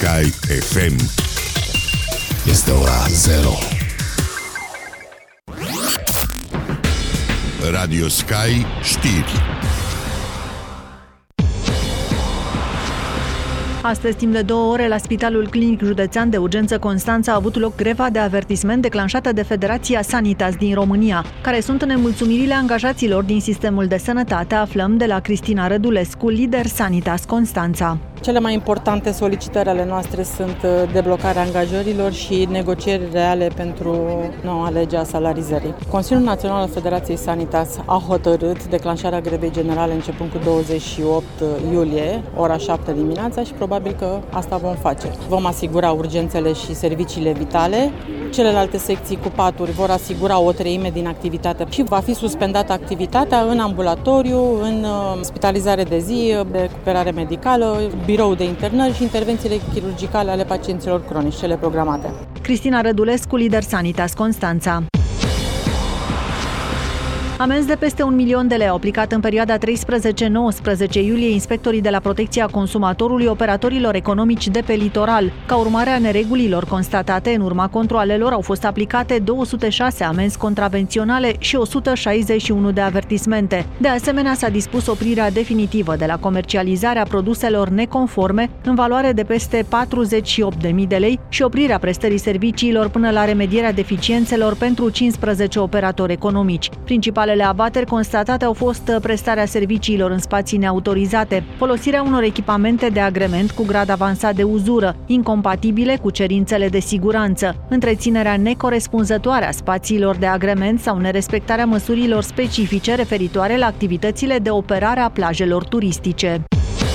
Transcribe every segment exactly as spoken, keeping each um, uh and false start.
Sky F M. Este ora zero. Radio Sky știri. Astăzi, timp de două ore, la Spitalul Clinic Județean de Urgență Constanța a avut loc greva de avertisment declanșată de Federația Sanitas din România. Care sunt nemulțumirile angajaților din sistemul de sănătate? Aflăm de la Cristina Rădulescu, lider Sanitas Constanța. Cele mai importante solicitări ale noastre sunt deblocarea angajărilor și negocieri reale pentru noua lege a salarizării. Consiliul Național al Federației Sanitas a hotărât declanșarea grevei generale începând cu douăzeci și opt iulie, ora șapte dimineața, și probabil că asta vom face. Vom asigura urgențele și serviciile vitale. Celelalte secții cu paturi vor asigura o treime din activitate și va fi suspendată activitatea în ambulatoriu, în spitalizare de zi, recuperare medicală, birou de internări și intervențiile chirurgicale ale pacienților cronici, cele programate. Cristina Rădulescu, lider Sanitas Constanța. Amenzi de peste un milion de lei au aplicat în perioada treisprezece nouăsprezece iulie inspectorii de la Protecția Consumatorului operatorilor economici de pe litoral. Ca urmare a neregulilor constatate în urma controalelor, au fost aplicate două sute șase amenzi contravenționale și o sută șaizeci și unu de avertismente. De asemenea, s-a dispus oprirea definitivă de la comercializarea produselor neconforme în valoare de peste patruzeci și opt de mii de lei și oprirea prestării serviciilor până la remedierea deficiențelor pentru cincisprezece operatori economici. Principalele abateri constatate au fost prestarea serviciilor în spații neautorizate, folosirea unor echipamente de agrement cu grad avansat de uzură, incompatibile cu cerințele de siguranță, întreținerea necorespunzătoare a spațiilor de agrement sau nerespectarea măsurilor specifice referitoare la activitățile de operare a plajelor turistice.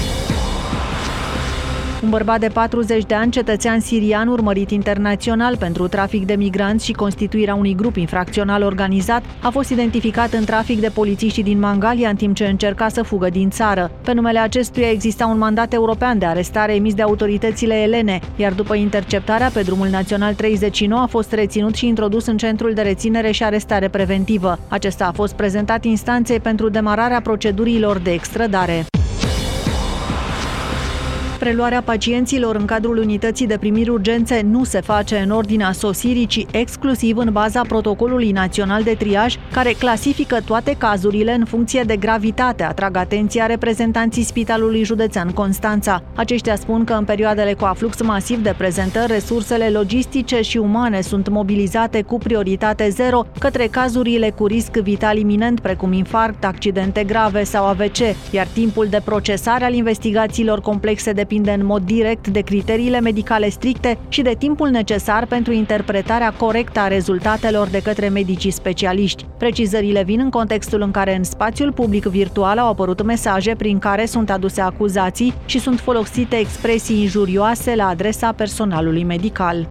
Un bărbat de patruzeci de ani, cetățean sirian, urmărit internațional pentru trafic de migranți și constituirea unui grup infracțional organizat, a fost identificat în trafic de polițiștii din Mangalia în timp ce încerca să fugă din țară. Pe numele acestuia exista un mandat european de arestare emis de autoritățile elene, iar după interceptarea pe drumul național treizeci și nouă a fost reținut și introdus în centrul de reținere și arestare preventivă. Acesta a fost prezentat instanței pentru demararea procedurilor de extradare. Preluarea pacienților în cadrul unității de primiri urgențe nu se face în ordinea sosirii, ci exclusiv în baza protocolului național de triaj, care clasifică toate cazurile în funcție de gravitate, atrag atenția reprezentanții Spitalului Județean Constanța. Aceștia spun că în perioadele cu aflux masiv de prezentări, resursele logistice și umane sunt mobilizate cu prioritate zero către cazurile cu risc vital iminent, precum infarct, accidente grave sau A V C, iar timpul de procesare al investigațiilor complexe de depinde în mod direct de criteriile medicale stricte și de timpul necesar pentru interpretarea corectă a rezultatelor de către medicii specialiști. Precizările vin în contextul în care în spațiul public virtual au apărut mesaje prin care sunt aduse acuzații și sunt folosite expresii injurioase la adresa personalului medical.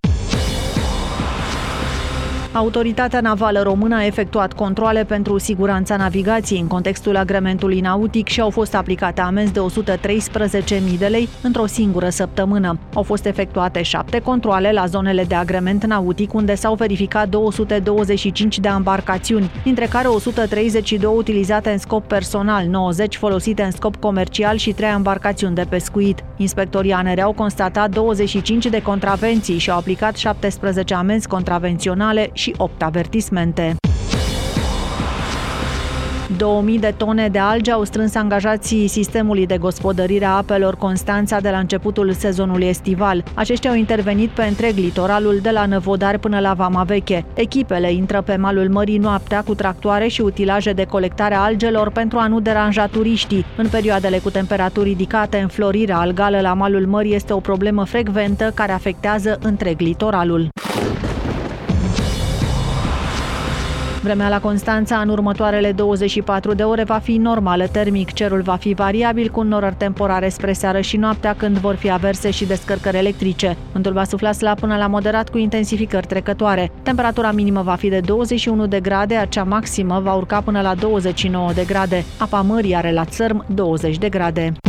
Autoritatea Navală Română a efectuat controale pentru siguranța navigației în contextul agrementului nautic și au fost aplicate amenzi de o sută treisprezece mii de lei într-o singură săptămână. Au fost efectuate șapte controale la zonele de agrement nautic, unde s-au verificat două sute douăzeci și cinci de ambarcațiuni, dintre care o sută treizeci și două utilizate în scop personal, nouăzeci folosite în scop comercial și trei ambarcațiuni de pescuit. Inspectorii A N R au constatat douăzeci și cinci de contravenții și au aplicat șaptesprezece amenzi contravenționale și opt avertismente. două mii de tone de alge au strâns angajații sistemului de gospodărire a apelor Constanța de la începutul sezonului estival. Aceștia au intervenit pe întreg litoralul de la Năvodari până la Vama Veche. Echipele intră pe malul mării noaptea cu tractoare și utilaje de colectare a algelor pentru a nu deranja turiștii. În perioadele cu temperaturi ridicate, înflorirea algală la malul mării este o problemă frecventă care afectează întreg litoralul. Vremea la Constanța în următoarele douăzeci și patru de ore va fi normală termic. Cerul va fi variabil cu norări temporare spre seară și noaptea, când vor fi averse și descărcări electrice. Vântul va sufla slab până la moderat cu intensificări trecătoare. Temperatura minimă va fi de douăzeci și unu de grade, iar cea maximă va urca până la douăzeci și nouă de grade. Apa mării are la țărm douăzeci de grade.